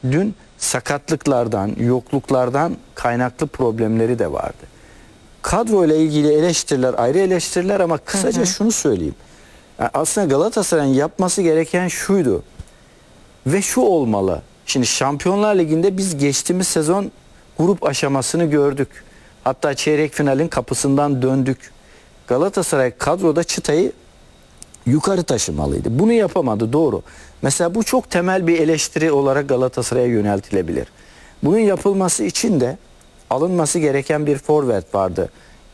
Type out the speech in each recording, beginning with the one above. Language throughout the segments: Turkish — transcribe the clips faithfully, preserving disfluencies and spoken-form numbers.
dün sakatlıklardan, yokluklardan kaynaklı problemleri de vardı. Kadro ile ilgili eleştiriler ayrı eleştiriler ama kısaca hı hı. şunu söyleyeyim. Yani aslında Galatasaray'ın yapması gereken şuydu ve şu olmalı. Şimdi Şampiyonlar Ligi'nde biz geçtiğimiz sezon grup aşamasını gördük. Hatta çeyrek finalin kapısından döndük. Galatasaray kadroda çıtayı yukarı taşımalıydı. Bunu yapamadı, doğru. Mesela bu çok temel bir eleştiri olarak Galatasaray'a yöneltilebilir. Bunun yapılması için de alınması gereken bir forvet vardı.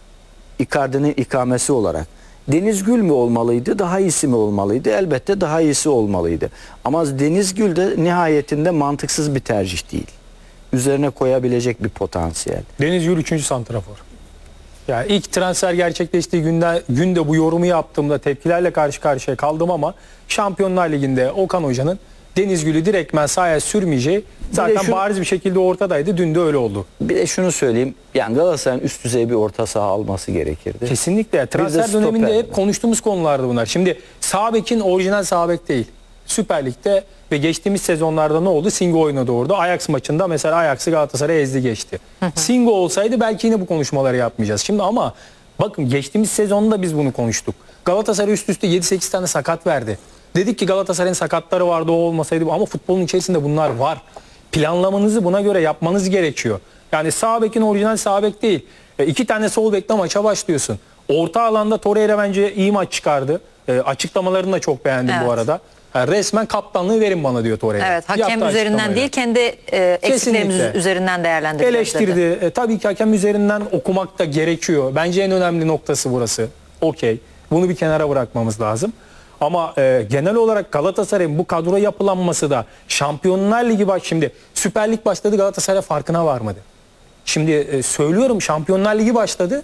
Icardi'nin ikamesi olarak. Deniz Gül mü olmalıydı, daha iyisi mi olmalıydı? Elbette daha iyisi olmalıydı. Ama Deniz Gül de nihayetinde mantıksız bir tercih değil. Üzerine koyabilecek bir potansiyel. Deniz Gül üçüncü santrafor. Yani ilk transfer gerçekleştiği günde, günde bu yorumu yaptığımda tepkilerle karşı karşıya kaldım ama Şampiyonlar Ligi'nde Okan Hoca'nın Deniz Gül'ü direktmen sahaya sürmeyeceği zaten şu, bariz bir şekilde ortadaydı. Dün de öyle oldu. Bir de şunu söyleyeyim. Yani Galatasaray'ın üst düzey bir orta saha alması gerekirdi. Kesinlikle. Transfer de döneminde hep konuştuğumuz konulardı bunlar. Şimdi sağ bekin orijinal sağ bek değil. Süper Lig'de ve geçtiğimiz sezonlarda ne oldu? Singo oynadı orada. Ajax maçında mesela Ajax'ı Galatasaray ezdi geçti. Singo olsaydı belki yine bu konuşmaları yapmayacağız. Şimdi ama bakın geçtiğimiz sezonda biz bunu konuştuk. Galatasaray üst üste yedi sekiz tane sakat verdi. Dedik ki Galatasaray'ın sakatları vardı, o olmasaydı ama futbolun içerisinde bunlar var. Planlamanızı buna göre yapmanız gerekiyor. Yani sağ bekin orijinal sağ bek değil. E, iki tane sol bekle maça başlıyorsun. Orta alanda Torreira bence iyi maç çıkardı. E, açıklamalarını da çok beğendim evet. bu arada. Yani resmen kaptanlığı verin bana diyor Torreira. Evet, hakem üzerinden değil kendi e, eksiklerimiz üzerinden değerlendirdi. Eleştirdi. E, tabii ki hakem üzerinden okumak da gerekiyor. Bence en önemli noktası burası. Okey. Bunu bir kenara bırakmamız lazım. Ama e, genel olarak Galatasaray'ın bu kadro yapılanması da Şampiyonlar Ligi baş şimdi Süper Lig başladı, Galatasaray farkına varmadı. Şimdi e, söylüyorum Şampiyonlar Ligi başladı.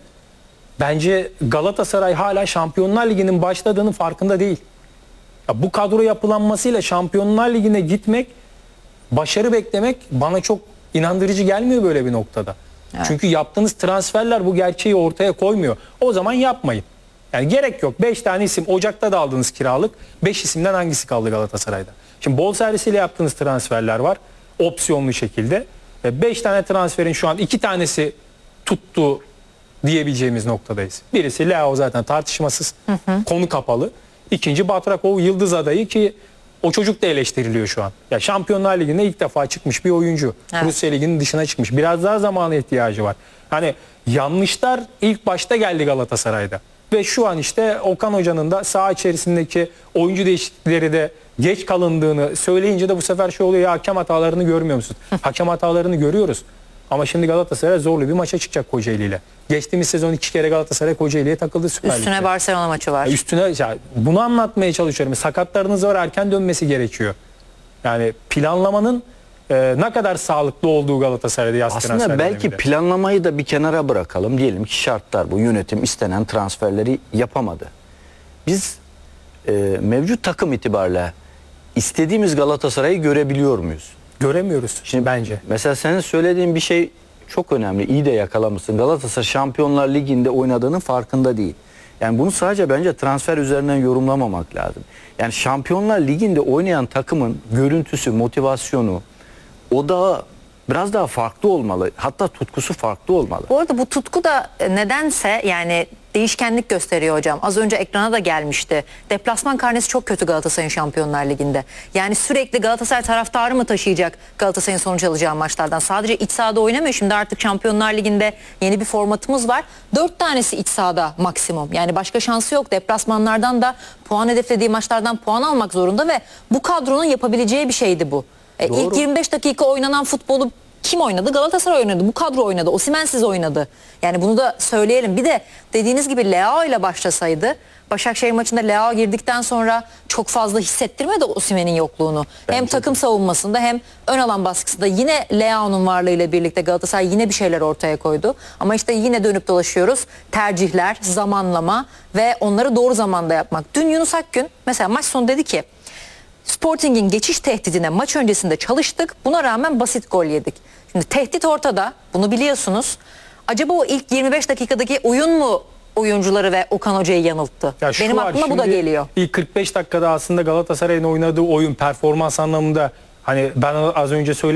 Bence Galatasaray hala Şampiyonlar Ligi'nin başladığının farkında değil. Ya bu kadro yapılanmasıyla Şampiyonlar Ligi'ne gitmek, başarı beklemek bana çok inandırıcı gelmiyor böyle bir noktada. Evet. Çünkü yaptığınız transferler bu gerçeği ortaya koymuyor. O zaman yapmayın. Yani gerek yok. beş tane isim Ocak'ta da aldığınız kiralık. beş isimden hangisi kaldı Galatasaray'da? Şimdi bol servisiyle yaptığınız transferler var. Opsiyonlu şekilde. beş tane transferin şu an iki tanesi tuttu diyebileceğimiz noktadayız. Birisi Leao zaten tartışmasız. Hı hı. Konu kapalı. İkinci Batrakov yıldız adayı ki o çocuk da eleştiriliyor şu an. Ya Şampiyonlar Ligi'nde ilk defa çıkmış bir oyuncu. Evet. Rusya Ligi'nin dışına çıkmış. Biraz daha zamana ihtiyacı var. Hani yanlışlar ilk başta geldi Galatasaray'da. Ve şu an işte Okan Hoca'nın da saha içerisindeki oyuncu değişiklikleri de geç kalındığını söyleyince de bu sefer şey oluyor ya, hakem hatalarını görmüyor musun? Hakem hatalarını görüyoruz. Ama şimdi Galatasaray zorlu bir maça çıkacak Kocaeli ile. Geçtiğimiz sezon iki kere Galatasaray Kocaeli'ye takıldı Süper Lig'de. Üstüne Barcelona maçı var. Üstüne ya bunu anlatmaya çalışıyorum. Sakatlarınız var, erken dönmesi gerekiyor. Yani planlamanın e, ne kadar sağlıklı olduğu Galatasaray'da yaz transfer aslında belki döneminde. Planlamayı da bir kenara bırakalım. Diyelim ki şartlar bu. Yönetim istenen transferleri yapamadı. Biz e, mevcut takım itibariyle istediğimiz Galatasaray'ı görebiliyor muyuz? Göremiyoruz Şimdi bence. Mesela senin söylediğin bir şey çok önemli. İyi de yakalamışsın. Galatasaray Şampiyonlar Ligi'nde oynadığının farkında değil. Yani bunu sadece bence transfer üzerinden yorumlamamak lazım. Yani Şampiyonlar Ligi'nde oynayan takımın görüntüsü, motivasyonu, o da biraz daha farklı olmalı. Hatta tutkusu farklı olmalı. Bu arada bu tutku da nedense yani değişkenlik gösteriyor hocam. Az önce ekrana da gelmişti. Deplasman karnesi çok kötü Galatasaray'ın Şampiyonlar Ligi'nde. Yani sürekli Galatasaray taraftarı mı taşıyacak Galatasaray'ın sonuç alacağı maçlardan? Sadece iç sahada oynamıyor. Şimdi artık Şampiyonlar Ligi'nde yeni bir formatımız var. Dört tanesi iç sahada maksimum. Yani başka şansı yok. Deplasmanlardan da puan hedeflediği maçlardan puan almak zorunda ve bu kadronun yapabileceği bir şeydi bu. E, ilk yirmi beş dakika oynanan futbolu kim oynadı? Galatasaray oynadı. Bu kadro oynadı. Osimhen'siz oynadı. Yani bunu da söyleyelim. Bir de dediğiniz gibi Leao ile başlasaydı, Başakşehir maçında Leao girdikten sonra çok fazla hissettirmedi Osimhen'in yokluğunu. Bence hem takım de. savunmasında hem ön alan baskısında yine Leao'nun varlığıyla birlikte Galatasaray yine bir şeyler ortaya koydu. Ama işte yine dönüp dolaşıyoruz. Tercihler, zamanlama ve onları doğru zamanda yapmak. Dün Yunus Akgün mesela maç sonu dedi ki Sporting'in geçiş tehdidine maç öncesinde çalıştık. Buna rağmen basit gol yedik. Şimdi tehdit ortada. Bunu biliyorsunuz. Acaba o ilk yirmi beş dakikadaki oyun mu oyuncuları ve Okan Hoca'yı yanılttı? Benim var, aklıma bu da geliyor. İlk kırk beş dakikada aslında Galatasaray'ın oynadığı oyun performans anlamında hani ben az önce söyledim.